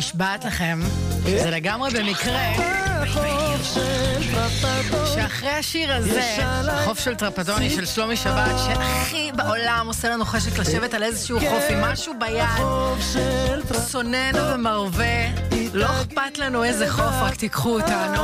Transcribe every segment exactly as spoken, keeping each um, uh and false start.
נשבעת לכם, זה לגמרי במקרה, שאחרי השיר הזה, חוף של טרפטוני של שלומי שבת, שהכי בעולם עושה לנו חשק לשבת על איזשהו חוף עם משהו ביד, צונן ומרווה, לא אכפת לנו איזה חוף, רק תיקחו אותנו.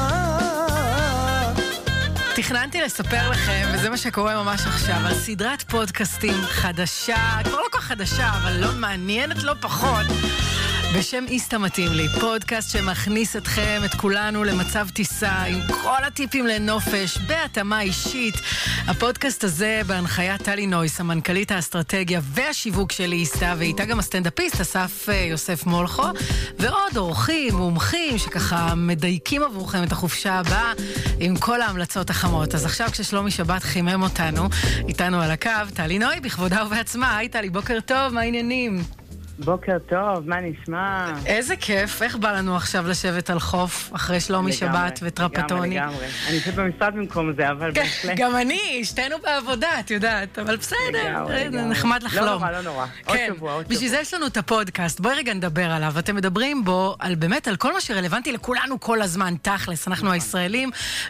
תכננתי לספר לכם, וזה מה שקורה ממש עכשיו, על סדרת פודקאסטים חדשה, כבר לא כל חדשה, אבל לא מעניינת, לא פחות, בשם איסטה מתאים לי, פודקאסט שמכניס אתכם, את כולנו, למצב טיסה, עם כל הטיפים לנופש, בהתאמה אישית. הפודקאסט הזה בהנחיית טלי נויס, המנכ"לית האסטרטגיה והשיווק של איסטה, ואיתה גם הסטנדאפיסט, אסף יוסף מולכו, ועוד אורחים, מומחים, שככה מדייקים עבורכם את החופשה הבאה, עם כל ההמלצות החמות. אז עכשיו כששלומי שבת חימם אותנו, איתנו על הקו, טלי נוי, בכבודה ובעצמה. היי טלי, בוקר טוב, מה העניינים? בוקר טוב, מה נשמע? איזה כיף, איך בא לנו עכשיו לשבת על חוף אחרי שלומי שבת וטרפטוני? לגמרי, לגמרי. אני חושבת במשרד במקום זה, אבל בהחלט. גם אני, שתינו בעבודה, את יודעת, אבל בסדר, נחמד לחלום. לא נורא, לא נורא. עוד שבוע, עוד שבוע. בשביל זה יש לנו את הפודקאסט, בואי רגע נדבר עליו. אתם מדברים בו על באמת, על כל מה שרלוונטי לכולנו כל הזמן, תכלס. אנחנו הישראלים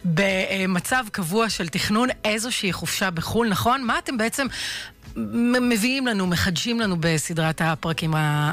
במצב קבוע של תכנון איזושהי חופשה בחול, נכון? מה אתם בעצם מביאים לנו, מחדשים לנו בסדרת הפרקים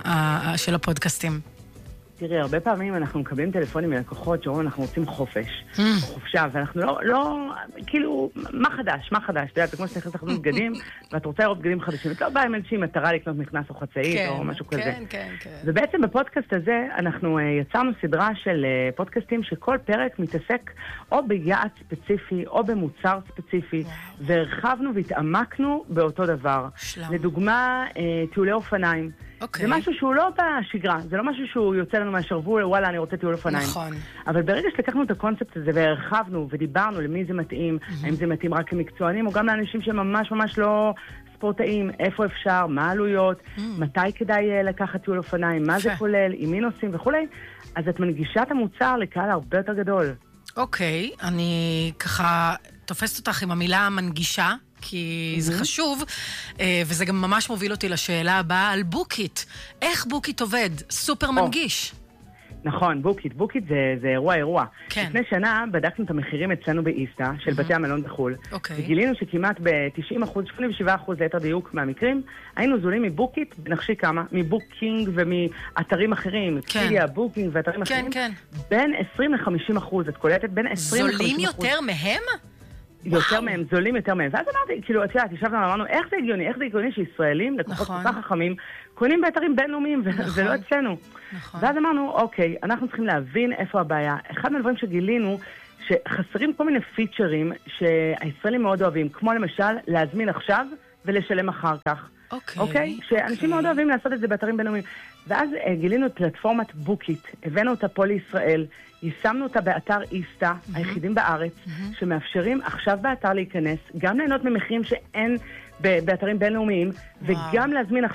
של הפודקאסטים? תראי, הרבה פעמים אנחנו מקבלים טלפונים מלקוחות שאומרים, אנחנו רוצים חופש, חופשה, ואנחנו לא, לא, כאילו, מה חדש, מה חדש? אתה יודע, זה כמו שנכנס לחנות בגדים, ואת רוצה לראות בגדים חדשים, את לא באה עם איזושהי מטרה לקנות מכנס או חצאית או משהו כזה. כן, כן, כן. ובעצם בפודקאסט הזה, אנחנו יצרנו סדרה של פודקאסטים שכל פרק מתעסק או ביעד ספציפי, או במוצר ספציפי, והרחבנו והתעמקנו באותו דבר. לדוגמה, טיולי אופניים. Okay. זה משהו שהוא לא בשגרה, זה לא משהו שהוא יוצא לנו מהשרוול, וואלה, אני רוצה טיול אופניים. נכון. אבל ברגע שלקחנו את הקונספט הזה והרחבנו ודיברנו למי זה מתאים, mm-hmm. האם זה מתאים רק למקצוענים, או גם לאנשים שממש ממש לא ספורטאים, איפה אפשר, מה העלויות, mm-hmm. מתי כדאי לקחת טיול אופניים, מה זה כולל, עם מי נוסעים וכולי, אז את מנגישה את המוצר לקהל הרבה יותר גדול. אוקיי, okay, אני ככה תופסת אותך עם המילה מנגישה, כי זה חשוב, וזה גם ממש מוביל אותי לשאלה הבאה על בוקיט. איך בוקיט עובד? סופר מנגיש. נכון, בוקיט. בוקיט זה, זה אירוע אירוע. כן. לפני שנה בדקנו את המחירים אצלנו באיסטה, של בתי המלון בחול. אוקיי. וגילינו שכמעט ב-תשעים אחוז, שמונים ושבעה אחוז ליתר דיוק מהמקרים, היינו זולים מבוקיט, נחשי כמה, מבוקינג ומאתרים אחרים. כן. קיליה, בוקינג ואתרים כן, אחרים. כן. בין עשרים לחמישים אחוז, את קולטת בין עשרים לחמישים אחוז. זולים יותר מהם? יותר מהם, זולים יותר מהם. ואז אמרתי, כאילו, את יודעת, ישבנו ואמרנו, איך זה הגיוני? איך זה הגיוני שישראלים, לקוחות כל כך חכמים, קונים באתרים בינלאומיים, ולא אצלנו. ואז אמרנו, אוקיי, אנחנו צריכים להבין איפה הבעיה. אחד מהדברים שגילינו, שחסרים כל מיני פיצ'רים שהישראלים מאוד אוהבים, כמו למשל, להזמין עכשיו ולשלם אחר כך. אוקיי? שאנשים מאוד אוהבים לעשות את זה באתרים בינלאומיים. ואז גילינו את פלטפורמת בוקיט, הבאנו אותה פה לישראל, יישמנו אותה באתר איסטה, mm-hmm. היחידים בארץ, mm-hmm. שמאפשרים עכשיו באתר להיכנס, גם ליהנות ממחירים שאין באתרים בינלאומיים, וואו. וגם להזמין עכשיו